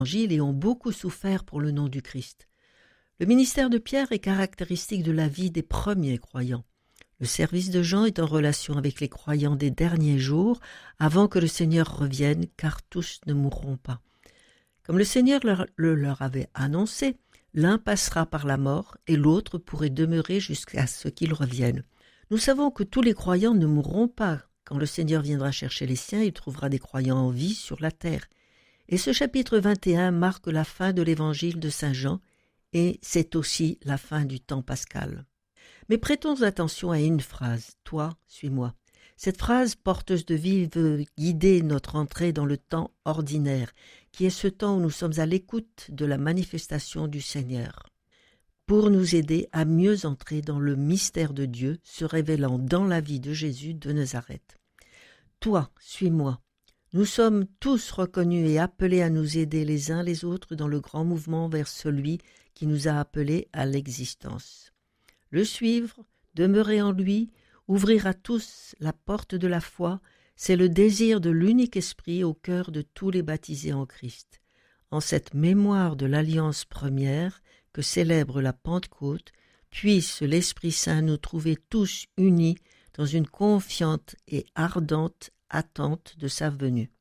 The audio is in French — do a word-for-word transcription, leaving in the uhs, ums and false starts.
l'Évangile et ont beaucoup souffert pour le nom du Christ. Le ministère de Pierre est caractéristique de la vie des premiers croyants. Le service de Jean est en relation avec les croyants des derniers jours, avant que le Seigneur revienne, car tous ne mourront pas. Comme le Seigneur leur, le leur avait annoncé, l'un passera par la mort et l'autre pourrait demeurer jusqu'à ce qu'il revienne. Nous savons que tous les croyants ne mourront pas. Quand le Seigneur viendra chercher les siens, il trouvera des croyants en vie sur la terre. Et ce chapitre vingt et un marque la fin de l'évangile de Saint Jean, et c'est aussi la fin du temps pascal. Mais prêtons attention à une phrase, « Toi, suis-moi ». Cette phrase porteuse de vie veut guider notre entrée dans le temps ordinaire, qui est ce temps où nous sommes à l'écoute de la manifestation du Seigneur, pour nous aider à mieux entrer dans le mystère de Dieu se révélant dans la vie de Jésus de Nazareth. « Toi, suis-moi ». Nous sommes tous reconnus et appelés à nous aider les uns les autres dans le grand mouvement vers celui qui nous a appelés à l'existence. Le suivre, demeurer en lui, ouvrir à tous la porte de la foi, c'est le désir de l'unique esprit au cœur de tous les baptisés en Christ. En cette mémoire de l'alliance première que célèbre la Pentecôte, puisse l'Esprit Saint nous trouver tous unis dans une confiante et ardente attente de sa venue.